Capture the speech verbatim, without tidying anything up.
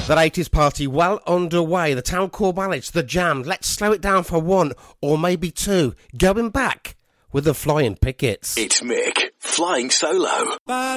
That eighties party well underway. The Town Core Ballads, The Jam. Let's slow it down for one or maybe two. Going back with the Flying Pickets. It's Mick, flying solo.